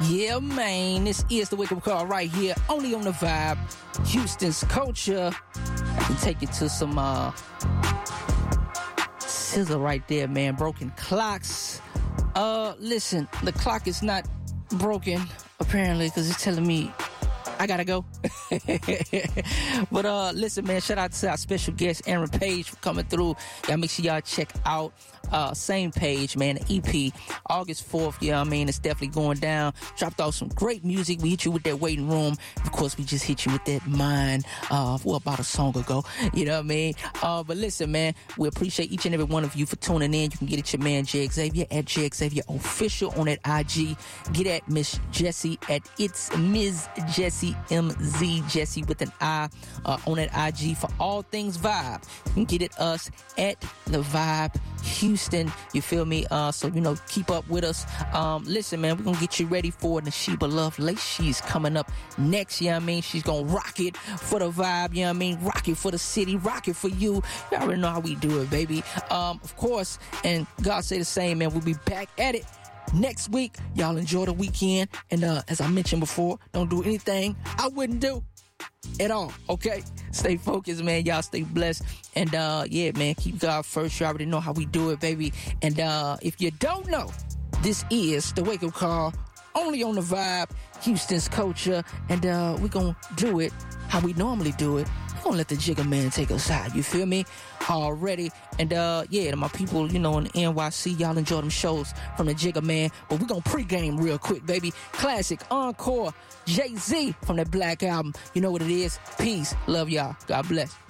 Yeah, man, this is the wake-up call right here, only on the Vibe, Houston's culture. I can take you to some scissor right there, man. Broken clocks. Listen, the clock is not broken, apparently, because it's telling me I gotta go. But listen, man, shout out to our special guest Aaron Page for coming through. Y'all make sure y'all check out same page, man, the EP August 4th. Yeah, I mean, it's definitely going down. Dropped off some great music. We hit you with that Waiting Room. Of course, we just hit you with that Mind about a song ago, you know what I mean? But listen, man, we appreciate each and every one of you for tuning in. You can get at your man Jay Xavier at Jay Xavier Official on that IG. Get at Miss Jessie at It's Ms. Jessie MZ Jessie with an I on that IG for all things Vibe. You can get at us at the Vibe Houston, you feel me? So you know, keep up with us. Listen, man, we're gonna get you ready for Nashiba Love Lace. She's coming up next, you know what I mean? She's gonna rock it for the vibe, you know what I mean? Rock it for the city, rock it for you. You already know how we do it, baby. Of course, and God say the same, man. We'll be back at it next week. Y'all enjoy the weekend, and as I mentioned before, don't do anything I wouldn't do at all, okay? Stay focused, man. Y'all stay blessed. And yeah, man, keep God first. You already know how we do it, baby. And if you don't know, this is the wake up call, only on the Vibe, Houston's culture. And we're gonna do it how we normally do it. We're gonna let the Jigga Man take us out, you feel me? Already. And yeah, to my people, you know, in the NYC, y'all enjoy them shows from the Jigga Man. But we're gonna pregame real quick, baby. Classic encore Jay-Z from that Black album. You know what it is. Peace. Love y'all. God bless.